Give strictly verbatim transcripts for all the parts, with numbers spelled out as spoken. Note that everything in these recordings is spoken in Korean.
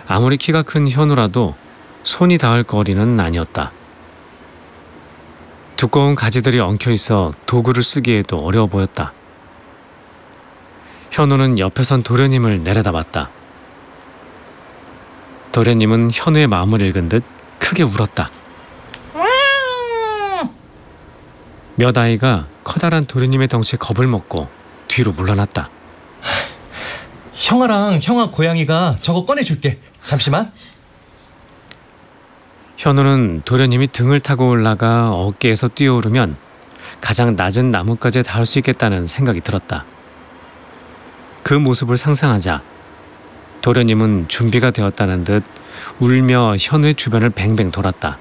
아무리 키가 큰 현우라도 손이 닿을 거리는 아니었다. 두꺼운 가지들이 엉켜있어 도구를 쓰기에도 어려워 보였다. 현우는 옆에 선 도련님을 내려다봤다. 도련님은 현우의 마음을 읽은 듯 크게 울었다. 몇 아이가 커다란 도련님의 덩치에 겁을 먹고 뒤로 물러났다. 형아랑 형아 고양이가 저거 꺼내줄게. 잠시만. 현우는 도련님이 등을 타고 올라가 어깨에서 뛰어오르면 가장 낮은 나무까지 닿을 수 있겠다는 생각이 들었다. 그 모습을 상상하자 도련님은 준비가 되었다는 듯 울며 현우의 주변을 뱅뱅 돌았다.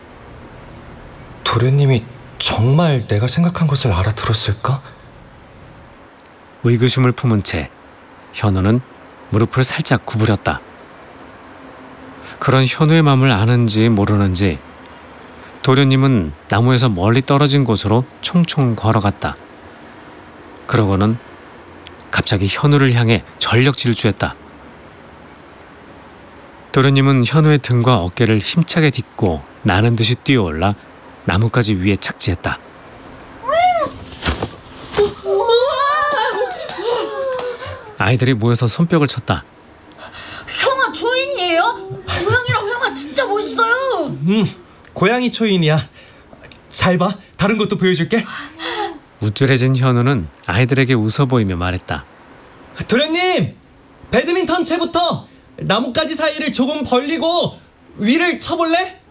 도련님이 정말 내가 생각한 것을 알아들었을까? 의구심을 품은 채 현우는 무릎을 살짝 구부렸다. 그런 현우의 마음을 아는지 모르는지 도련님은 나무에서 멀리 떨어진 곳으로 총총 걸어갔다. 그러고는 갑자기 현우를 향해 전력 질주했다. 도련님은 현우의 등과 어깨를 힘차게 딛고 나는 듯이 뛰어올라 나뭇가지 위에 착지했다. 아이들이 모여서 손뼉을 쳤다. 형아 초인이에요? 고양이랑 형아 진짜 멋있어요. 음, 고양이 초인이야. 잘 봐. 다른 것도 보여줄게. 우쭐해진 현우는 아이들에게 웃어 보이며 말했다. 도련님! 배드민턴 채부터 나뭇가지 사이를 조금 벌리고 위를 쳐볼래?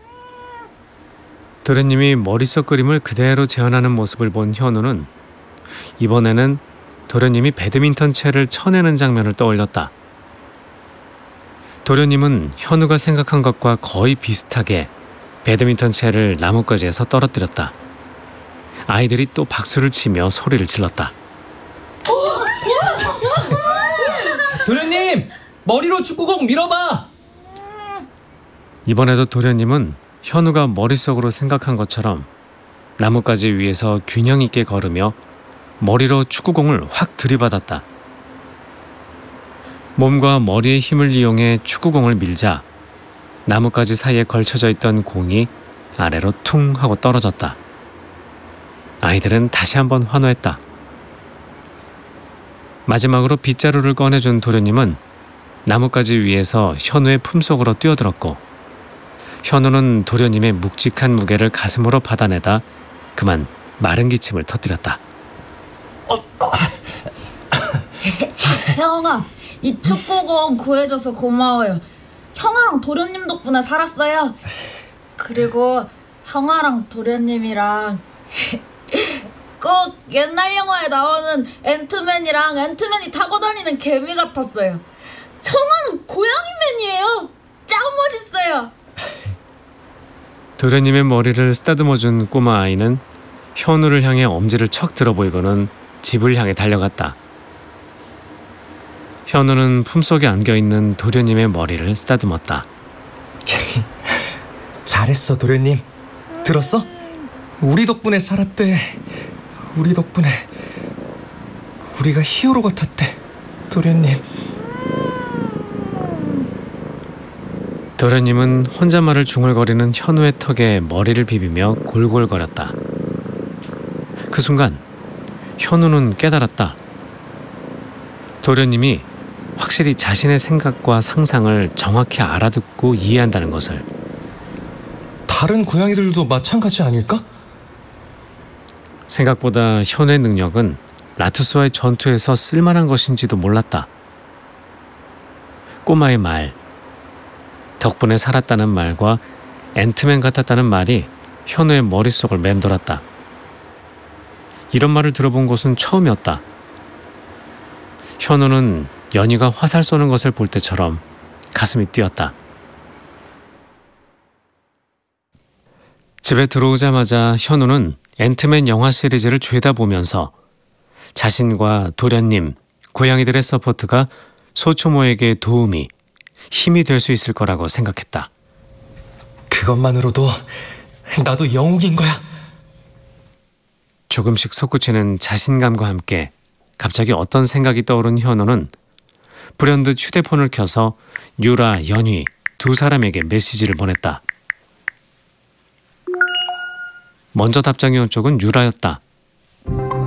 도련님이 머릿속 그림을 그대로 재현하는 모습을 본 현우는 이번에는 도련님이 배드민턴 채를 쳐내는 장면을 떠올렸다. 도련님은 현우가 생각한 것과 거의 비슷하게 배드민턴 채를 나뭇가지에서 떨어뜨렸다. 아이들이 또 박수를 치며 소리를 질렀다. 도련님! 머리로 축구공 밀어봐! 이번에도 도련님은 현우가 머릿속으로 생각한 것처럼 나뭇가지 위에서 균형 있게 걸으며 머리로 축구공을 확 들이받았다. 몸과 머리의 힘을 이용해 축구공을 밀자 나뭇가지 사이에 걸쳐져 있던 공이 아래로 퉁 하고 떨어졌다. 아이들은 다시 한번 환호했다. 마지막으로 빗자루를 꺼내준 도련님은 나뭇가지 위에서 현우의 품속으로 뛰어들었고 현우는 도련님의 묵직한 무게를 가슴으로 받아내다 그만 마른 기침을 터뜨렸다. 형아, 이 축구공 구해줘서 고마워요. 형아랑 도련님 덕분에 살았어요. 그리고 형아랑 도련님이랑 꼭 옛날 영화에 나오는 앤트맨이랑 앤트맨이 타고 다니는 개미 같았어요. 형아는 고양이맨이에요. 짱 멋있어요. 도련님의 머리를 쓰다듬어준 꼬마 아이는 현우를 향해 엄지를 척 들어보이고는 집을 향해 달려갔다. 현우는 품속에 안겨있는 도련님의 머리를 쓰다듬었다. 잘했어 도련님. 들었어? 우리 덕분에 살았대. 우리 덕분에 우리가 히어로 같았대. 도련님. 도련님은 혼잣말을 중얼거리는 현우의 턱에 머리를 비비며 골골거렸다. 그 순간 현우는 깨달았다. 도련님이 확실히 자신의 생각과 상상을 정확히 알아듣고 이해한다는 것을. 다른 고양이들도 마찬가지 아닐까? 생각보다 현우의 능력은 라투스와의 전투에서 쓸만한 것인지도 몰랐다. 꼬마의 말, 덕분에 살았다는 말과 앤트맨 같았다는 말이 현우의 머릿속을 맴돌았다. 이런 말을 들어본 것은 처음이었다. 현우는 연희가 화살 쏘는 것을 볼 때처럼 가슴이 뛰었다. 집에 들어오자마자 현우는 앤트맨 영화 시리즈를 죄다 보면서 자신과 도련님, 고양이들의 서포트가 소초모에게 도움이, 힘이 될 수 있을 거라고 생각했다. 그것만으로도 나도 영웅인 거야. 조금씩 솟구치는 자신감과 함께 갑자기 어떤 생각이 떠오른 현우는 불현듯 휴대폰을 켜서 유라, 연희, 두 사람에게 메시지를 보냈다. 먼저 답장이 온 쪽은 유라였다.